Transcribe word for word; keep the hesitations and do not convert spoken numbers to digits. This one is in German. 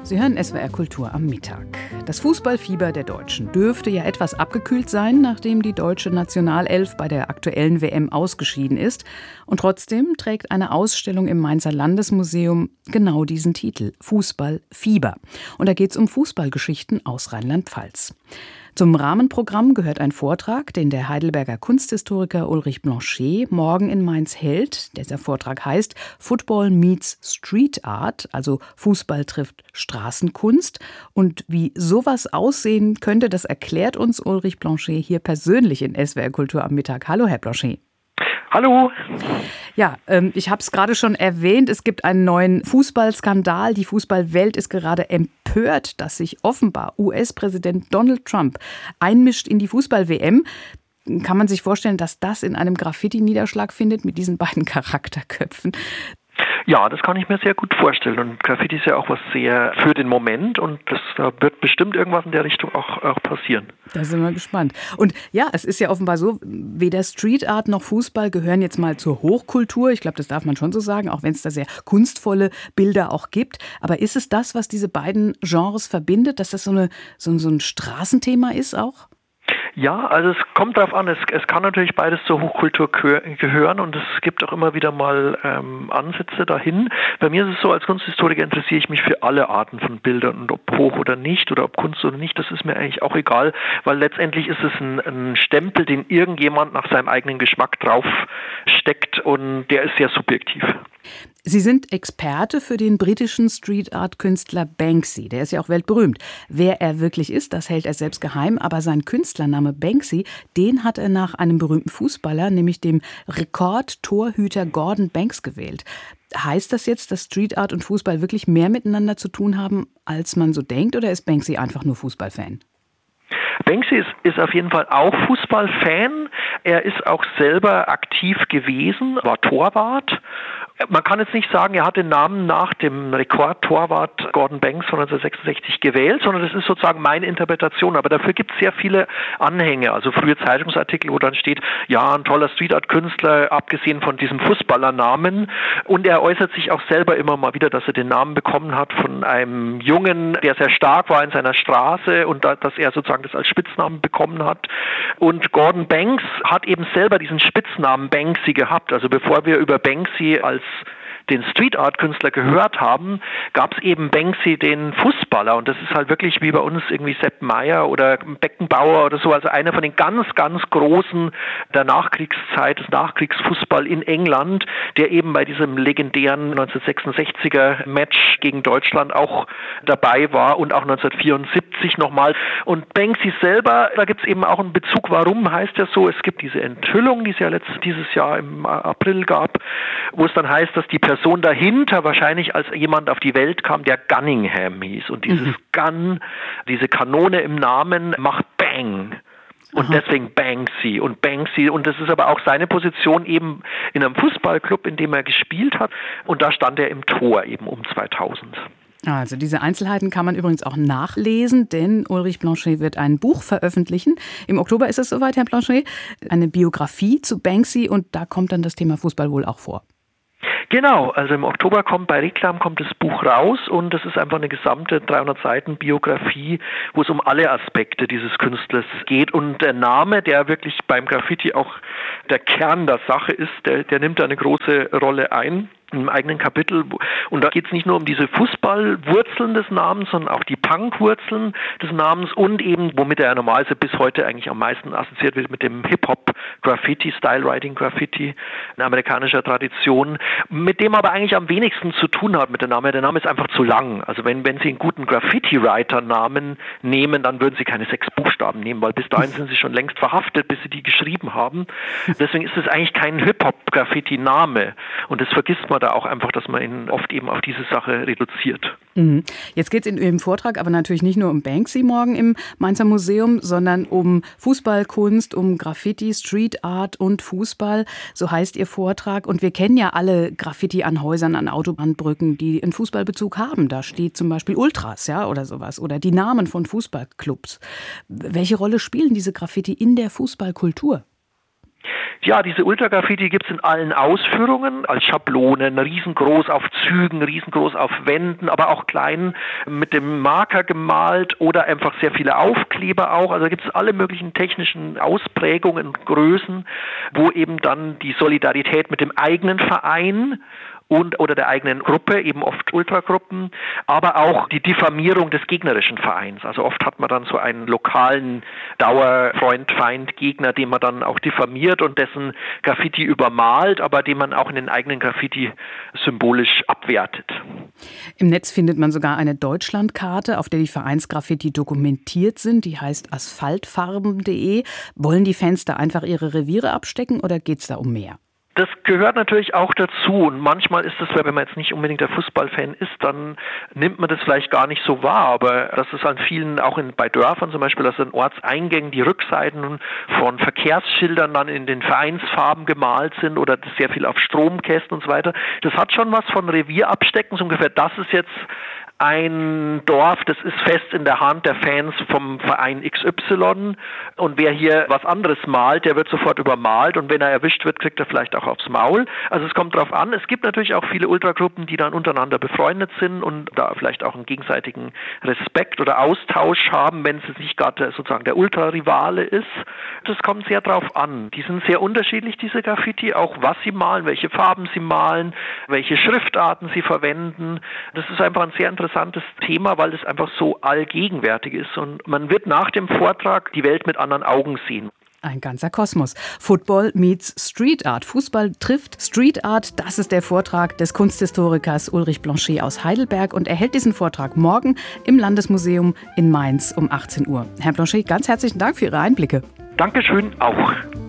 Sie hören S W R Kultur am Mittag. Das Fußballfieber der Deutschen dürfte ja etwas abgekühlt sein, nachdem die deutsche Nationalelf bei der aktuellen W M ausgeschieden ist. Und trotzdem trägt eine Ausstellung im Mainzer Landesmuseum genau diesen Titel: Fußballfieber. Und da geht es um Fußballgeschichten aus Rheinland-Pfalz. Zum Rahmenprogramm gehört ein Vortrag, den der Heidelberger Kunsthistoriker Ulrich Blanchet morgen in Mainz hält. Dieser Vortrag heißt Football meets Street Art, also Fußball trifft Straßenkunst. Und wie sowas aussehen könnte, das erklärt uns Ulrich Blanchet hier persönlich in S W R Kultur am Mittag. Hallo, Herr Blanchet. Hallo. Ja, ähm, ich habe es gerade schon erwähnt, es gibt einen neuen Fußballskandal. Die Fußballwelt ist gerade empört, dass sich offenbar U S-Präsident Donald Trump einmischt in die Fußball-W M. Kann man sich vorstellen, dass das in einem Graffiti-Niederschlag findet mit diesen beiden Charakterköpfen? Ja, das kann ich mir sehr gut vorstellen. Und Graffiti ist ja auch was sehr für den Moment. Und das, da wird bestimmt irgendwas in der Richtung auch, auch passieren. Da sind wir gespannt. Und ja, es ist ja offenbar so, weder Street Art noch Fußball gehören jetzt mal zur Hochkultur. Ich glaube, das darf man schon so sagen, auch wenn es da sehr kunstvolle Bilder auch gibt. Aber ist es das, was diese beiden Genres verbindet, dass das so, eine, so, so ein Straßenthema ist auch? Ja, also es kommt darauf an, es, es kann natürlich beides zur Hochkultur gehören und es gibt auch immer wieder mal ähm, Ansätze dahin. Bei mir ist es so, als Kunsthistoriker interessiere ich mich für alle Arten von Bildern und ob hoch oder nicht oder ob Kunst oder nicht, das ist mir eigentlich auch egal, weil letztendlich ist es ein, ein Stempel, den irgendjemand nach seinem eigenen Geschmack drauf steckt und der ist sehr subjektiv. Sie sind Experte für den britischen Street-Art-Künstler Banksy. Der ist ja auch weltberühmt. Wer er wirklich ist, das hält er selbst geheim. Aber sein Künstlername Banksy, den hat er nach einem berühmten Fußballer, nämlich dem Rekordtorhüter Gordon Banks, gewählt. Heißt das jetzt, dass Street-Art und Fußball wirklich mehr miteinander zu tun haben, als man so denkt? Oder ist Banksy einfach nur Fußballfan? Banksy ist, ist auf jeden Fall auch Fußballfan. Er ist auch selber aktiv gewesen, war Torwart. Man kann jetzt nicht sagen, er hat den Namen nach dem Rekordtorwart Gordon Banks von neunzehnhundertsechsundsechzig gewählt, sondern das ist sozusagen meine Interpretation. Aber dafür gibt es sehr viele Anhänge, also frühe Zeitungsartikel, wo dann steht, ja, ein toller Street-Art-Künstler, abgesehen von diesem Fußballernamen. Und er äußert sich auch selber immer mal wieder, dass er den Namen bekommen hat von einem Jungen, der sehr stark war in seiner Straße und da, dass er sozusagen das als Spitznamen bekommen hat. Und Gordon Banks hat eben selber diesen Spitznamen Banksy gehabt. Also bevor wir über Banksy als den Street-Art-Künstler gehört haben, gab es eben Banksy, den Fußballer. Und das ist halt wirklich wie bei uns irgendwie Sepp Maier oder Beckenbauer oder so. Also einer von den ganz, ganz Großen der Nachkriegszeit, des Nachkriegsfußball in England, der eben bei diesem legendären neunzehnhundertsechsundsechziger Match gegen Deutschland auch dabei war und auch neunzehnhundertvierundsiebzig nochmal. Und Banksy selber, da gibt es eben auch einen Bezug. Warum heißt er so? Es gibt diese Enthüllung, die es ja letztes, dieses Jahr im April gab, wo es dann heißt, dass die Person dahinter wahrscheinlich als jemand auf die Welt kam, der Gunningham hieß. Und dieses mhm. Gun, diese Kanone im Namen, macht Bang. Und Aha. deswegen Banksy und Banksy. Und das ist aber auch seine Position eben in einem Fußballclub, in dem er gespielt hat. Und da stand er im Tor eben um zweitausend. Also diese Einzelheiten kann man übrigens auch nachlesen, denn Ulrich Blanchet wird ein Buch veröffentlichen. Im Oktober ist es soweit, Herr Blanchet, eine Biografie zu Banksy und da kommt dann das Thema Fußball wohl auch vor. Genau, also im Oktober kommt bei Reklam kommt das Buch raus und das ist einfach eine gesamte dreihundert Seiten Biografie, wo es um alle Aspekte dieses Künstlers geht und der Name, der wirklich beim Graffiti auch der Kern der Sache ist, der, der nimmt da eine große Rolle ein. Im eigenen Kapitel. Und da geht es nicht nur um diese Fußballwurzeln des Namens, sondern auch die Punkwurzeln des Namens und eben, womit er normalerweise bis heute eigentlich am meisten assoziiert wird, mit dem Hip-Hop-Graffiti, Style-Writing-Graffiti in amerikanischer Tradition, mit dem aber eigentlich am wenigsten zu tun hat mit dem Namen. Der Name ist einfach zu lang. Also wenn, wenn Sie einen guten Graffiti-Writer-Namen nehmen, dann würden Sie keine sechs Buchstaben nehmen, weil bis dahin sind Sie schon längst verhaftet, bis Sie die geschrieben haben. Deswegen ist es eigentlich kein Hip-Hop-Graffiti-Name. Und das vergisst man da auch einfach, dass man ihn oft eben auf diese Sache reduziert. Mhm. Jetzt geht es in Ihrem Vortrag aber natürlich nicht nur um Banksy morgen im Mainzer Museum, sondern um Fußballkunst, um Graffiti, Street Art und Fußball. So heißt Ihr Vortrag. Und wir kennen ja alle Graffiti an Häusern, an Autobahnbrücken, die einen Fußballbezug haben. Da steht zum Beispiel Ultras, ja, oder sowas. Oder die Namen von Fußballclubs. Welche Rolle spielen diese Graffiti in der Fußballkultur? Ja, diese Ultragraffiti gibt es in allen Ausführungen, als Schablonen, riesengroß auf Zügen, riesengroß auf Wänden, aber auch klein mit dem Marker gemalt oder einfach sehr viele Aufkleber auch. Also gibt es alle möglichen technischen Ausprägungen und Größen, wo eben dann die Solidarität mit dem eigenen Verein und oder der eigenen Gruppe, eben oft Ultragruppen, aber auch die Diffamierung des gegnerischen Vereins. Also oft hat man dann so einen lokalen Dauerfreund, Feind, Gegner, den man dann auch diffamiert und dessen Graffiti übermalt, aber den man auch in den eigenen Graffiti symbolisch abwertet. Im Netz findet man sogar eine Deutschlandkarte, auf der die Vereinsgraffiti dokumentiert sind. Die heißt asphaltfarben punkt de. Wollen die Fans da einfach ihre Reviere abstecken oder geht es da um mehr? Das gehört natürlich auch dazu und manchmal ist es, wenn man jetzt nicht unbedingt der Fußballfan ist, dann nimmt man das vielleicht gar nicht so wahr, aber das ist an vielen, auch in, bei Dörfern zum Beispiel, dass an Ortseingängen die Rückseiten von Verkehrsschildern dann in den Vereinsfarben gemalt sind oder sehr viel auf Stromkästen und so weiter. Das hat schon was von Revierabstecken, so ungefähr, das ist jetzt ein Dorf, das ist fest in der Hand der Fans vom Verein X Y und wer hier was anderes malt, der wird sofort übermalt und wenn er erwischt wird, kriegt er vielleicht auch aufs Maul. Also es kommt drauf an. Es gibt natürlich auch viele Ultragruppen, die dann untereinander befreundet sind und da vielleicht auch einen gegenseitigen Respekt oder Austausch haben, wenn es nicht gerade sozusagen der Ultrarivale ist. Das kommt sehr drauf an. Die sind sehr unterschiedlich, diese Graffiti, auch was sie malen, welche Farben sie malen, welche Schriftarten sie verwenden. Das ist einfach ein sehr interessantes interessantes Thema, weil es einfach so allgegenwärtig ist und man wird nach dem Vortrag die Welt mit anderen Augen sehen. Ein ganzer Kosmos. Football meets Street Art. Fußball trifft Street Art. Das ist der Vortrag des Kunsthistorikers Ulrich Blanchet aus Heidelberg und er hält diesen Vortrag morgen im Landesmuseum in Mainz um achtzehn Uhr. Herr Blanchet, ganz herzlichen Dank für Ihre Einblicke. Dankeschön auch.